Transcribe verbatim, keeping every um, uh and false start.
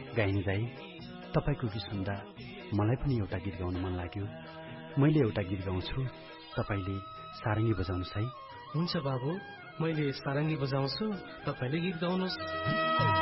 Gynae दाई, तपाईको गीत सुन्दा मलाई पनि एउटा गीत गाउन मन लाग्यो। मैले एउटा गीत गाउँछु, तपाईले सारङ्गी बजाउनुहोस् है। हुन्छ बाबु, मैले सारङ्गी बजाउँछु, तपाईले गीत गाउनुहोस्।